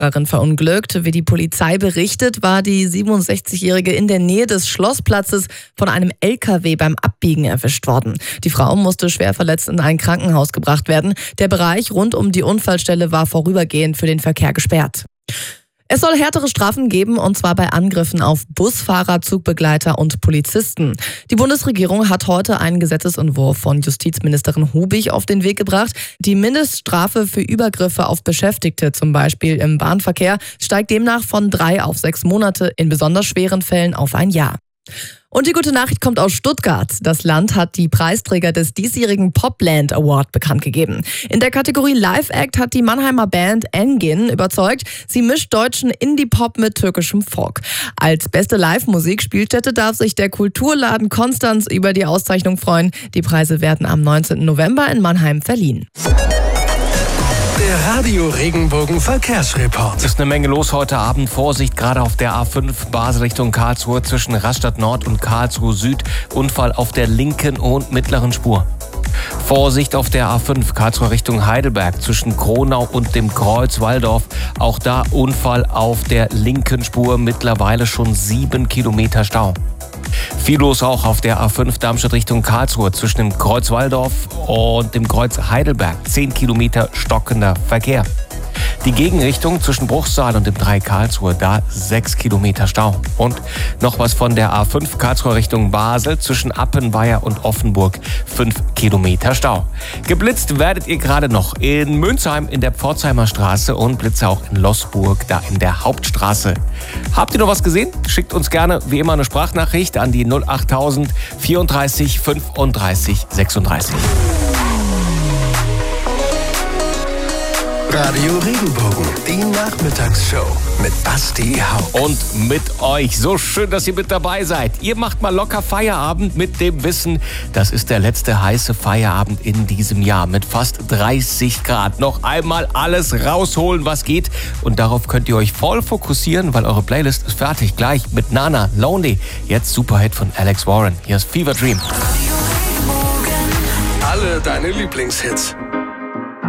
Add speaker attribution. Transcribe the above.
Speaker 1: Fahrerin verunglückt. Wie die Polizei berichtet, war die 67-Jährige in der Nähe des Schlossplatzes von einem LKW beim Abbiegen erwischt worden. Die Frau musste schwer verletzt in ein Krankenhaus gebracht werden. Der Bereich rund um die Unfallstelle war vorübergehend für den Verkehr gesperrt. Es soll härtere Strafen geben, und zwar bei Angriffen auf Busfahrer, Zugbegleiter und Polizisten. Die Bundesregierung hat heute einen Gesetzesentwurf von Justizministerin Hubig auf den Weg gebracht. Die Mindeststrafe für Übergriffe auf Beschäftigte, zum Beispiel im Bahnverkehr, steigt demnach von 3 auf 6 Monate, in besonders schweren Fällen auf ein Jahr. Und die gute Nachricht kommt aus Stuttgart. Das Land hat die Preisträger des diesjährigen Popland Award bekannt gegeben. In der Kategorie Live Act hat die Mannheimer Band Engin überzeugt. Sie mischt deutschen Indie-Pop mit türkischem Folk. Als beste Live-Musikspielstätte darf sich der Kulturladen Konstanz über die Auszeichnung freuen. Die Preise werden am 19. November in Mannheim verliehen.
Speaker 2: Der Radio Regenbogen Verkehrsreport.
Speaker 3: Es ist eine Menge los heute Abend. Vorsicht, gerade auf der A5 Basel Richtung Karlsruhe zwischen Rastatt Nord und Karlsruhe Süd. Unfall auf der linken und mittleren Spur. Vorsicht auf der A5 Karlsruhe Richtung Heidelberg zwischen Kronau und dem Kreuz Walldorf. Auch da Unfall auf der linken Spur. Mittlerweile schon 7 Kilometer Stau. Viel los auch auf der A5 Darmstadt Richtung Karlsruhe zwischen dem Kreuz Walldorf und dem Kreuz Heidelberg. 10 Kilometer stockender Verkehr. Die Gegenrichtung zwischen Bruchsal und dem 3 Karlsruhe, da 6 Kilometer Stau. Und noch was von der A5 Karlsruhe Richtung Basel zwischen Appenweier und Offenburg, 5 Kilometer Stau. Geblitzt werdet ihr gerade noch in Münzheim in der Pforzheimer Straße und Blitze auch in Loßburg, da in der Hauptstraße. Habt ihr noch was gesehen? Schickt uns gerne wie immer eine Sprachnachricht an die 08000 34 35 36.
Speaker 2: Radio Regenbogen, die Nachmittagsshow mit Basti Haupt.
Speaker 3: Und mit euch. So schön, dass ihr mit dabei seid. Ihr macht mal locker Feierabend mit dem Wissen, das ist der letzte heiße Feierabend in diesem Jahr mit fast 30 Grad. Noch einmal alles rausholen, was geht. Und darauf könnt ihr euch voll fokussieren, weil eure Playlist ist fertig. Gleich mit Nana, Lonely. Jetzt Superhit von Alex Warren. Hier ist Fever Dream.
Speaker 2: Alle deine Lieblingshits.